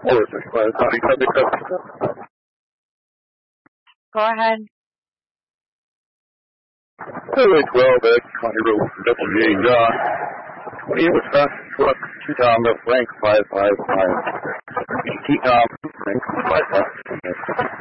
Go ahead. Highway 12 at County Road, WA John. 28 Wisconsin truck, T-Tom, Frank 555. T-Tom, Frank 555.